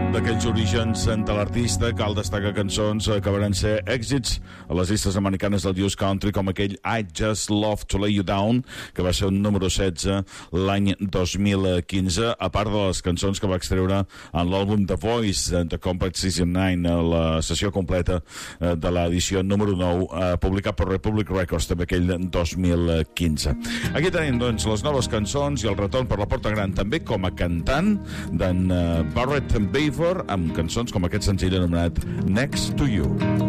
D'aquells orígens de l'artista, cal destacar cançons que van ser èxits a les llistes americanes del Youth Country, com aquell I Just Love to Lay You Down, que va ser un número 16 l'any 2015, a part de les cançons que va extreure en l'àlbum The Voice de Compact Season 9, la sessió completa de l'edició número 9, publicat per Republic Records, també aquell 2015. Aquí tenim, doncs, les noves cançons i el retorn per la porta gran, també com a cantant d'en Barrett Baver, amb cançons com aquest senzill anomenat Next to You.